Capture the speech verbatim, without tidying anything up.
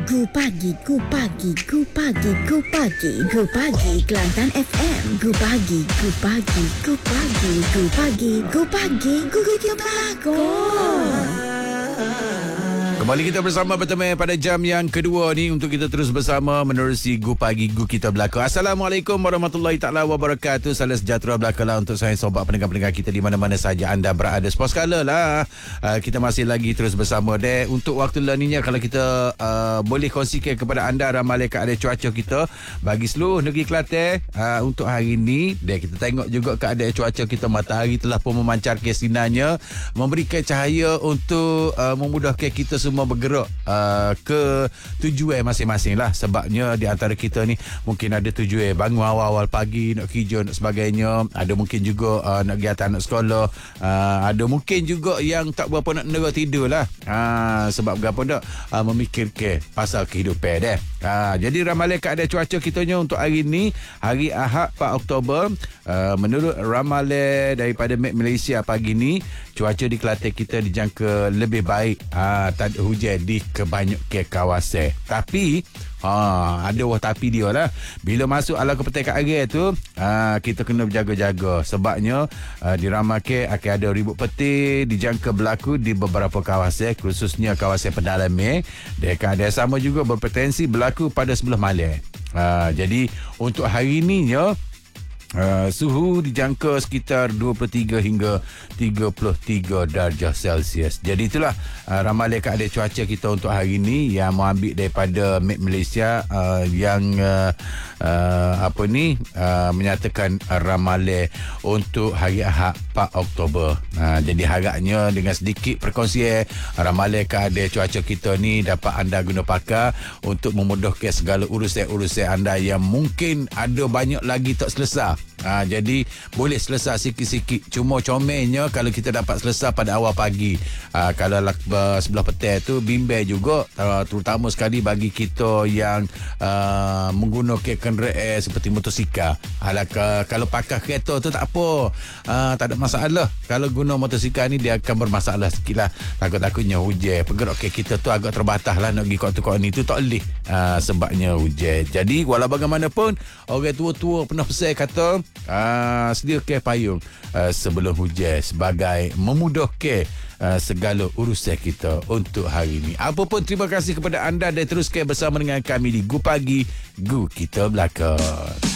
Gu Pagi, Gu Pagi, Gu Pagi, Gu Pagi, Gu Pagi, Kelantan F M. Gu Pagi, Gu Pagi, Gu Pagi, Gu Pagi, Gu Pagi, Gu Kita Pelakon. Kembali kita bersama bertemu pada jam yang kedua ni untuk kita terus bersama menerusi Gu Pagi Gu Kita Belaka. Assalamualaikum warahmatullahi taala wabarakatuh. Salam sejahtera belaka lah untuk saya sobat pendengar-pendengar kita di mana-mana saja anda berada. Sepuas kala lah uh, kita masih lagi terus bersama dek. Untuk waktu learningnya kalau kita uh, boleh kongsikan kepada anda ramalan keadaan cuaca kita bagi seluruh negeri Kelantan uh, untuk hari ini. Dek, kita tengok juga keadaan cuaca kita. Matahari telah pun memancarkan sinarnya, memberikan cahaya untuk uh, memudahkan kita semua bergerak uh, ke tujuan masing-masing lah. Sebabnya di antara kita ni mungkin ada tujuan bangun awal-awal pagi nak kerja nak sebagainya, ada mungkin juga uh, nak pergi atas anak sekolah, uh, ada mungkin juga yang tak berapa nak nerak tidur lah, uh, sebab berapa tak uh, memikirkan pasal kehidupan dia. Uh, jadi ramalan keadaan cuaca kitanya untuk hari ni, hari Ahad empat Oktober, uh, menurut ramalan daripada Met Malaysia pagi ni, cuaca di Kelantan kita dijangka lebih baik. uh, tak ada hujan di kebanyakan kawasan. Tapi ha, ada wah tapi dia lah. Bila masuk ala kepetekan hari tu, ha, kita kena berjaga-jaga. Sebabnya ha, diramalkan akan ada ribut petir dijangka berlaku di beberapa kawasan, khususnya kawasan pedalaman. Dan keadaan sama juga berpotensi berlaku pada sebelah malam. Ha, jadi untuk hari ni ya, Uh, suhu dijangka sekitar dua puluh tiga hingga tiga puluh tiga darjah Celsius. Jadi itulah uh, ramalan keadaan cuaca kita untuk hari ini yang mau ambil daripada Met Malaysia, uh, yang uh, uh, apa ni uh, menyatakan uh, ramalan untuk hari Ahad empat Oktober. Uh, jadi harapnya dengan sedikit perkongsian uh, ramalan keadaan cuaca kita ni dapat anda guna pakai untuk memudahkan segala urusan-urusan anda yang mungkin ada banyak lagi tak selesai. Ha, jadi boleh selesai sikit-sikit. Cuma comelnya kalau kita dapat selesai pada awal pagi. Ha, kalau uh, sebelah petang tu bimbang juga, uh, terutama sekali bagi kita yang uh, menggunakan kenderaan seperti motosikal. Alah, ke, kalau pakai kereta tu tak apa, uh, tak ada masalah. Kalau guna motosikal ni dia akan bermasalah sikit lah. Takut-takutnya hujan, pergerakan kita tu agak terbatas lah. Nak pergi kot-kot ni tu tak boleh, uh, sebabnya hujan. Jadi walau bagaimanapun, orang tua-tua pernah pesan kata, Uh, sediakan payung uh, sebelum hujan sebagai memudahkan uh, segala urusan kita untuk hari ini. Apa pun, terima kasih kepada anda dan teruskan bersama dengan kami di Gu Pagi Gu Kita Belaka.